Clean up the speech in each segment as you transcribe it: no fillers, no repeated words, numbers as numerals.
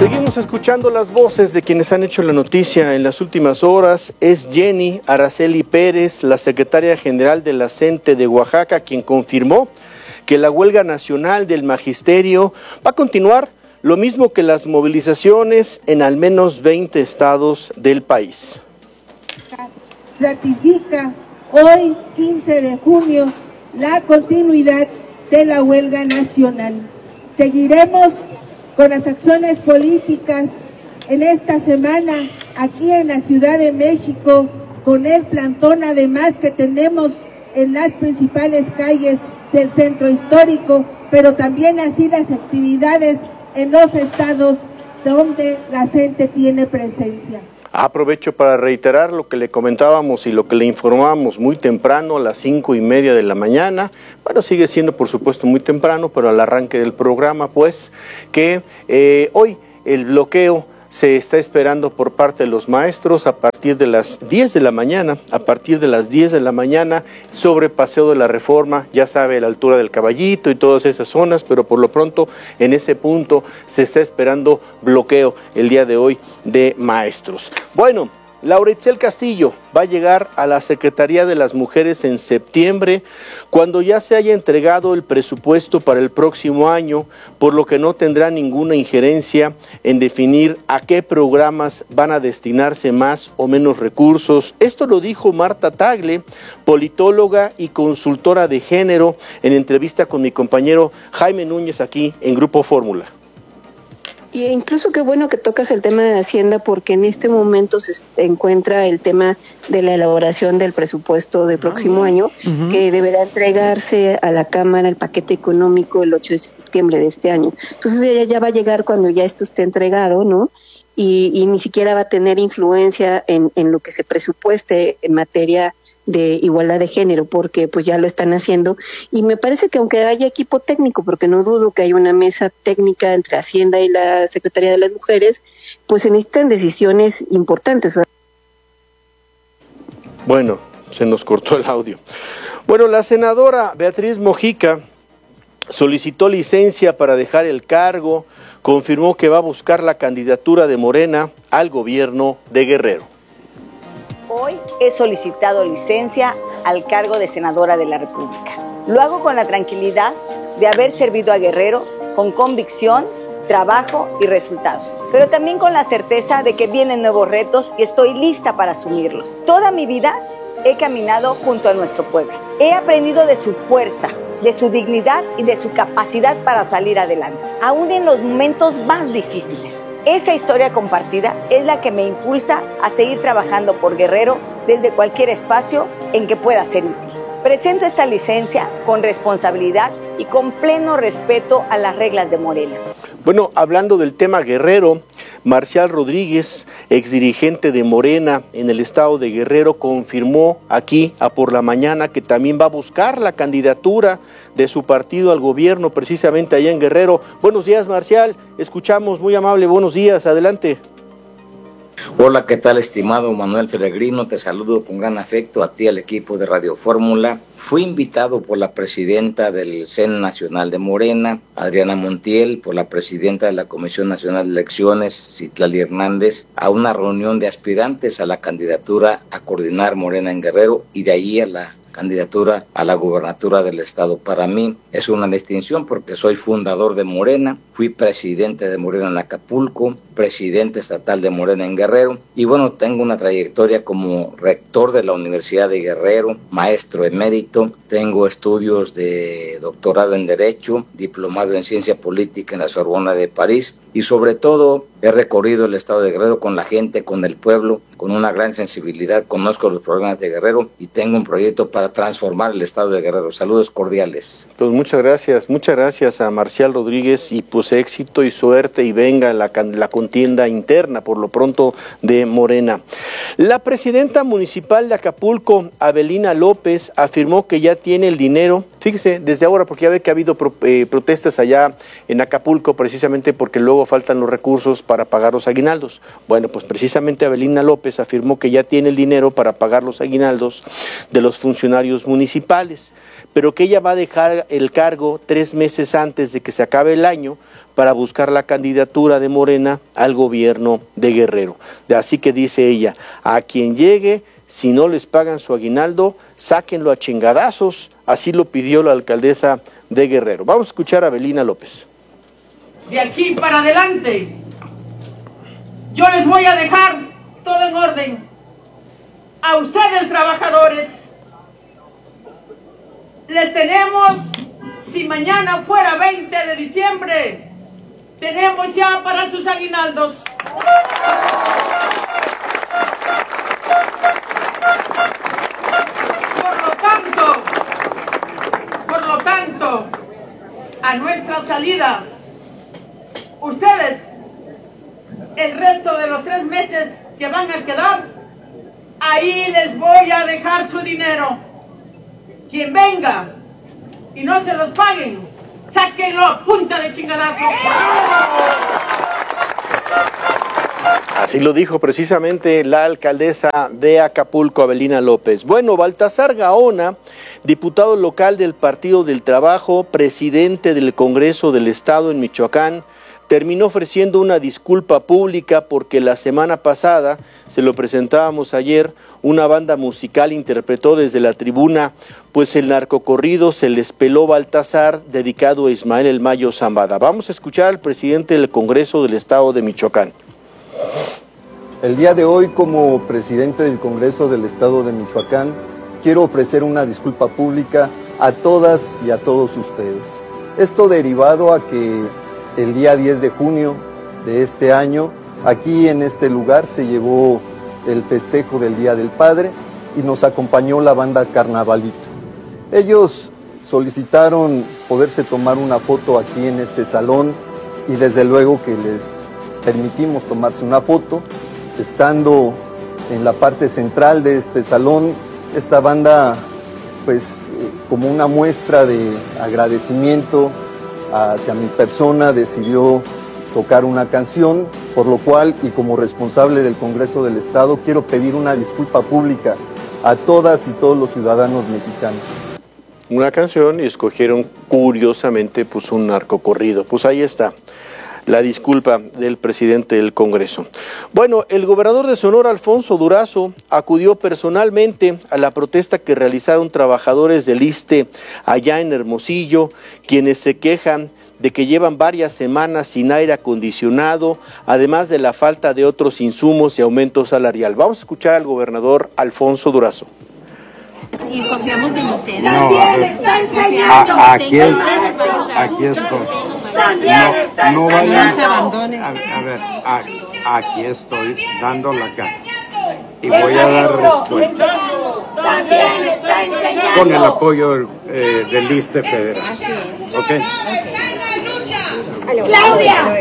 Seguimos escuchando las voces de quienes han hecho la noticia en las últimas horas. Es Jenny Araceli Pérez, la secretaria general de la CENTE de Oaxaca, quien confirmó que la huelga nacional del magisterio va a continuar, lo mismo que las movilizaciones en al menos 20 estados del país. Ratifica hoy, 15 de junio, la continuidad de la huelga nacional. Seguiremos con las acciones políticas en esta semana aquí en la Ciudad de México, con el plantón además que tenemos en las principales calles del centro histórico, pero también así las actividades en los estados donde la CENTE tiene presencia. Aprovecho para reiterar lo que le comentábamos y lo que le informábamos muy temprano, a las 5:30 de la mañana. Bueno, sigue siendo por supuesto muy temprano, pero al arranque del programa, pues, que hoy el bloqueo se está esperando por parte de los maestros a partir de las 10 de la mañana, sobre Paseo de la Reforma, ya sabe, a la altura del Caballito y todas esas zonas, pero por lo pronto en ese punto se está esperando bloqueo el día de hoy de maestros. Bueno, Laura Itzel Castillo va a llegar a la Secretaría de las Mujeres en septiembre, cuando ya se haya entregado el presupuesto para el próximo año, por lo que no tendrá ninguna injerencia en definir a qué programas van a destinarse más o menos recursos. Esto lo dijo Marta Tagle, politóloga y consultora de género, en entrevista con mi compañero Jaime Núñez aquí en Grupo Fórmula. Y incluso qué bueno que tocas el tema de Hacienda, porque en este momento se encuentra el tema de la elaboración del presupuesto del próximo año, que deberá entregarse a la Cámara el paquete económico el 8 de septiembre de este año. Entonces ella ya va a llegar cuando ya esto esté entregado, ¿no? Y ni siquiera va a tener influencia en lo que se presupueste en materia de igualdad de género, porque pues ya lo están haciendo, y me parece que aunque haya equipo técnico, porque no dudo que hay una mesa técnica entre Hacienda y la Secretaría de las Mujeres, pues se necesitan decisiones importantes. Bueno, se nos cortó el audio. Bueno, la senadora Beatriz Mojica solicitó licencia para dejar el cargo, confirmó que va a buscar la candidatura de Morena al gobierno de Guerrero. Hoy he solicitado licencia al cargo de senadora de la República. Lo hago con la tranquilidad de haber servido a Guerrero con convicción, trabajo y resultados, pero también con la certeza de que vienen nuevos retos y estoy lista para asumirlos. Toda mi vida he caminado junto a nuestro pueblo. He aprendido de su fuerza, de su dignidad y de su capacidad para salir adelante, aún en los momentos más difíciles. Esa historia compartida es la que me impulsa a seguir trabajando por Guerrero desde cualquier espacio en que pueda ser útil. Presento esta licencia con responsabilidad y con pleno respeto a las reglas de Morena. Bueno, hablando del tema Guerrero, Marcial Rodríguez, exdirigente de Morena en el estado de Guerrero, confirmó aquí a Por la Mañana que también va a buscar la candidatura de su partido al gobierno precisamente allá en Guerrero. Buenos días, Marcial, escuchamos, muy amable, buenos días, adelante. Hola, ¿qué tal, estimado Manuel Peregrino? Te saludo con gran afecto a ti, al equipo de Radio Fórmula. Fui invitado por la presidenta del CEN Nacional de Morena, Adriana Montiel, por la presidenta de la Comisión Nacional de Elecciones, Citlali Hernández, a una reunión de aspirantes a la candidatura a coordinar Morena en Guerrero y de ahí a la candidatura a la gubernatura del estado. Para mí es una distinción porque soy fundador de Morena, fui presidente de Morena en Acapulco, presidente estatal de Morena en Guerrero y bueno, tengo una trayectoria como rector de la Universidad de Guerrero, maestro emérito, tengo estudios de doctorado en Derecho, diplomado en Ciencia Política en la Sorbona de París y sobre todo he recorrido el estado de Guerrero con la gente, con el pueblo, con una gran sensibilidad, conozco los problemas de Guerrero y tengo un proyecto para transformar el estado de Guerrero. Saludos cordiales. Pues muchas gracias a Marcial Rodríguez y pues éxito y suerte y venga la contienda interna por lo pronto de Morena. La presidenta municipal de Acapulco, Avelina López, afirmó que ya tiene el dinero, fíjese, desde ahora, porque ya ve que ha habido protestas allá en Acapulco precisamente porque luego faltan los recursos para pagar los aguinaldos. Bueno, pues precisamente Avelina López afirmó que ya tiene el dinero para pagar los aguinaldos de los funcionarios municipales, pero que ella va a dejar el cargo 3 meses antes de que se acabe el año, para buscar la candidatura de Morena al gobierno de Guerrero. Así que dice ella, a quien llegue, si no les pagan su aguinaldo, sáquenlo a chingadazos. Así lo pidió la alcaldesa de Guerrero. Vamos a escuchar a Avelina López. De aquí para adelante, yo les voy a dejar todo en orden. A ustedes, trabajadores, les tenemos, si mañana fuera 20 de diciembre, tenemos ya para sus aguinaldos. Por lo tanto, a nuestra salida, ustedes, el resto de los 3 meses que van a quedar, ahí les voy a dejar su dinero. Quien venga y no se los paguen, sáquenlo a punta de chingadazo. Así lo dijo precisamente la alcaldesa de Acapulco, Avelina López. Bueno, Baltasar Gaona, diputado local del Partido del Trabajo, presidente del Congreso del Estado en Michoacán, terminó ofreciendo una disculpa pública porque la semana pasada, se lo presentábamos ayer, una banda musical interpretó desde la tribuna pues el narcocorrido Se les peló Baltasar, dedicado a Ismael El Mayo Zambada. Vamos a escuchar al presidente del Congreso del Estado de Michoacán. El día de hoy, como presidente del Congreso del Estado de Michoacán, quiero ofrecer una disculpa pública a todas y a todos ustedes. Esto derivado a que el día 10 de junio de este año, aquí en este lugar se llevó el festejo del Día del Padre y nos acompañó la banda Carnavalito. Ellos solicitaron poderse tomar una foto aquí en este salón y desde luego que les permitimos tomarse una foto. Estando en la parte central de este salón, esta banda, pues como una muestra de agradecimiento hacia mi persona, decidió tocar una canción, por lo cual, y como responsable del Congreso del Estado, quiero pedir una disculpa pública a todas y todos los ciudadanos mexicanos. Una canción y escogieron curiosamente pues un narcocorrido. Pues ahí está la disculpa del presidente del Congreso. Bueno, el gobernador de Sonora, Alfonso Durazo, acudió personalmente a la protesta que realizaron trabajadores del ISSSTE allá en Hermosillo, quienes se quejan de que llevan varias semanas sin aire acondicionado, además de la falta de otros insumos y aumento salarial. Vamos a escuchar al gobernador Alfonso Durazo. Y confiamos en ustedes. También está enseñando. Aquí estoy. No vayan, no se abandonen. A ver, aquí estoy dando la cara. Y voy a dar respuesta. También está enseñando. Con el apoyo del ISSSTE federal. ¿Ok? Claudia,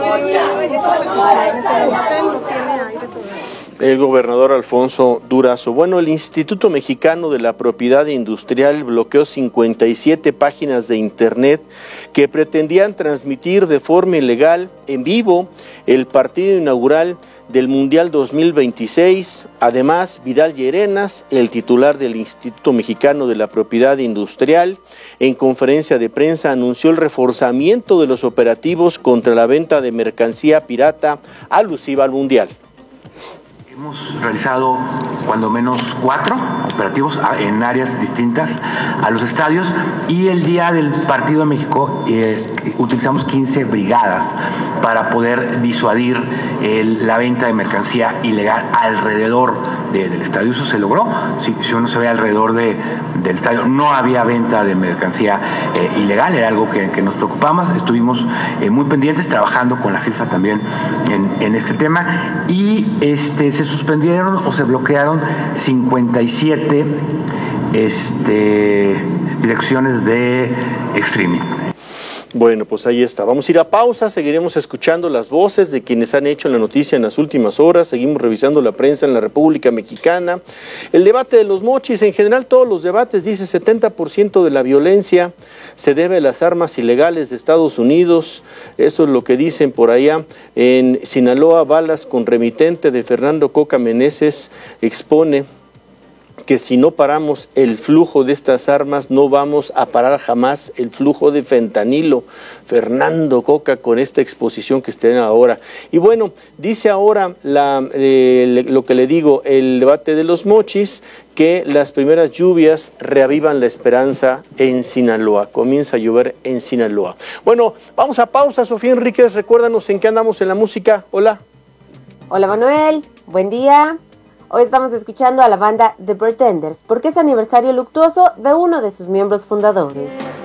El gobernador Alfonso Durazo. Bueno, el Instituto Mexicano de la Propiedad Industrial bloqueó 57 páginas de internet que pretendían transmitir de forma ilegal, en vivo, el partido inaugural del Mundial 2026. Además, Vidal Llerenas, el titular del Instituto Mexicano de la Propiedad Industrial, en conferencia de prensa anunció el reforzamiento de los operativos contra la venta de mercancía pirata alusiva al Mundial. Hemos realizado cuando menos 4 operativos en áreas distintas a los estadios, y el día del partido de México utilizamos 15 brigadas para poder disuadir la venta de mercancía ilegal alrededor del estadio. Eso se logró. Si uno se ve alrededor del estadio, no había venta de mercancía ilegal, era algo que nos preocupaba. Estuvimos muy pendientes, trabajando con la FIFA también en este tema, y se suspendieron o se bloquearon 57 direcciones de streaming. Bueno, pues ahí está. Vamos a ir a pausa, seguiremos escuchando las voces de quienes han hecho la noticia en las últimas horas, seguimos revisando la prensa en la República Mexicana. El debate de los mochis, en general todos los debates, dice 70% de la violencia se debe a las armas ilegales de Estados Unidos. Esto es lo que dicen por allá. En Sinaloa, balas con remitente de Fernando Coca Meneses expone que si no paramos el flujo de estas armas, no vamos a parar jamás el flujo de fentanilo. Fernando Coca con esta exposición que estén ahora. Y bueno, dice ahora lo que le digo, el debate de los mochis, que las primeras lluvias reavivan la esperanza en Sinaloa. Comienza a llover en Sinaloa. Bueno, vamos a pausa. Sofía Enríquez, recuérdanos en qué andamos en la música. Hola. Hola Manuel, buen día. Hoy estamos escuchando a la banda The Pretenders porque es aniversario luctuoso de uno de sus miembros fundadores.